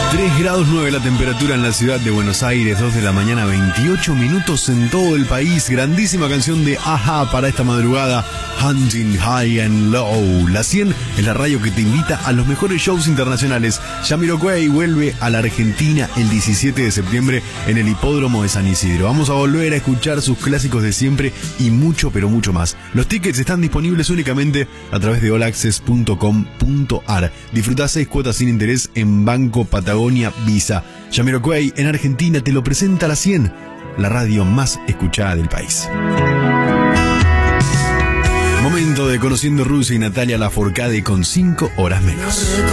3 grados 9 la temperatura en la ciudad de Buenos Aires, 2 de la mañana, 28 minutos en todo el país. Grandísima canción de A-ha para esta madrugada, Hunting High and Low. La 100 es la radio que te invita a los mejores shows internacionales. Jamiroquai vuelve a la Argentina el 17 de septiembre en el Hipódromo de San Isidro. Vamos a volver a escuchar sus clásicos de siempre y mucho, pero mucho más. Los tickets están disponibles únicamente a través de allaccess.com.ar. Disfrutá 6 cuotas sin interés en Banco Patagonia Visa. Jamiroquai en Argentina te lo presenta la 100, la radio más escuchada del país. Momento de Conociendo Rusia y Natalia Lafourcade con 5 horas menos.